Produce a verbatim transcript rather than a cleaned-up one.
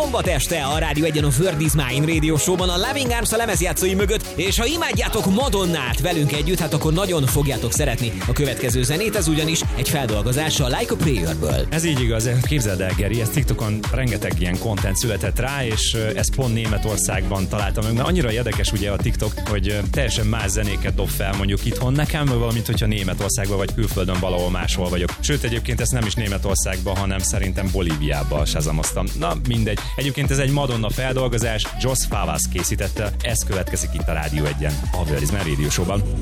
szombat este a Rádió egyen a World is Mine Radio Show-ban a Loving Arms a lemezjátszói mögött, és ha imádjátok Madonnát velünk együtt, hát akkor nagyon fogjátok szeretni a következő zenét, ez ugyanis egy feldolgozása a Like a Prayerből. Ez így igaz, képzeld el, Geri, ez TikTokon rengeteg ilyen content született rá, és ezt pont Németországban találtam meg, mert annyira érdekes ugye a TikTok, hogy teljesen más zenéket dob fel mondjuk itthon nekem, valamint hogyha Németországban vagy külföldön valahol máshol vagyok. Sőt, egyébként ezt nem is Németországban, hanem szerintem Bolíviában sazamoztam. Na mindegy. Egyébként ez egy Madonna feldolgozás, Jos Favas készítette, ez következik itt a Rádió egyen, a World is Mine Radio Show-ban.